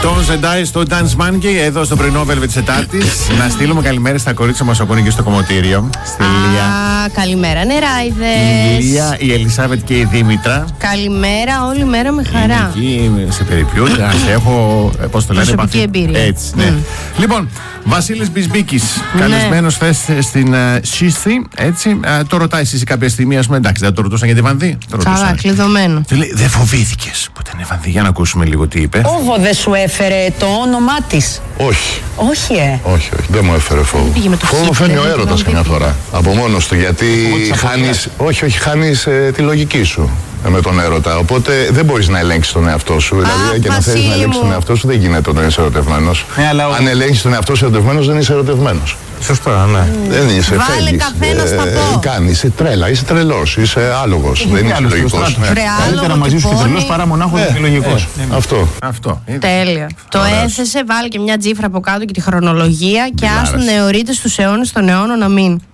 Τον Ζεντάι στο Dance Monkey, εδώ στο πρωινό Velvet της Τετάρτης. Να στείλουμε καλημέρα στα κορίτσια μας που ακούνε και στο κομμωτήριο. Στη Λία. Καλημέρα, νεράιδες. Η Λία, η Ελισάβετ και η Δήμητρα. Καλημέρα, όλη μέρα με χαρά. Εκεί σε περιποιούνται, έχω, πώς το λένε, προσωπική εμπειρία. Έτσι, ναι. Λοιπόν, Βασίλης Μπισμπίκης, καλεσμένος χθες στην Σίστη, έτσι. Το ρωτάει εσύ κάποια στιγμή, ας πούμε, εντάξει, δεν το ρωτούσαν για τη Βανδύ. Καλά, κλειδωμένο. Του λέει, δεν φοβήθηκες που ήταν η Βανδύ? Για να ακούσουμε λίγο τι είπε. Φόβο δεν σου έφερε το όνομά της? Όχι. Όχι, Όχι, δεν μου έφερε φόβο. Φόβο φέρνει ο έρωτας καμιά φορά. Από μόνος του, γιατί χάνεις. Όχι, χάνεις τη λογική σου με τον έρωτα. Οπότε δεν μπορείς να ελέγξεις τον εαυτό σου. Δηλαδή, και να θέλεις να ελέγξεις τον εαυτό σου, δεν γίνεται όταν είσαι ερωτευμένος. Αν ελέγξεις τον εαυτό σου ερωτευμένος, δεν είσαι ερωτευμένος. Σωστά, ναι. Δεν είσαι. Βάλε καφέ να στα πω. Κάνει, είσαι τρέλα, είσαι τρελός, είσαι άλογος. Δεν είσαι λογικός. Καλύτερα μαζί σου και τρελός παρά μονάχος και λογικός. Αυτό. Τέλεια. Το έθεσε, βάλει και μια τζίφρα από κάτω και τη χρονολογία και άστον νεορίτες στους αιώνες των αιώνων, αμήν.